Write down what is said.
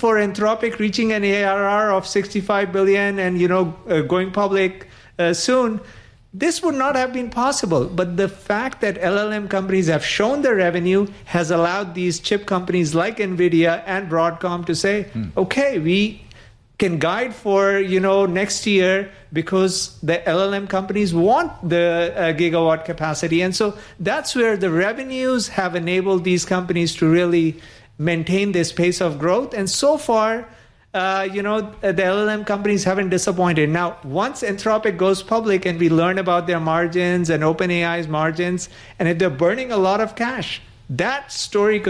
for Anthropic reaching an ARR of 65 billion and, going public soon, this would not have been possible. But the fact that LLM companies have shown their revenue has allowed these chip companies like NVIDIA and Broadcom to say, okay, we can guide for, next year because the LLM companies want the gigawatt capacity. And so that's where the revenues have enabled these companies to really maintain this pace of growth. And so far, the LLM companies haven't disappointed. Now, once Anthropic goes public and we learn about their margins and OpenAI's margins, and if they're burning a lot of cash, that story could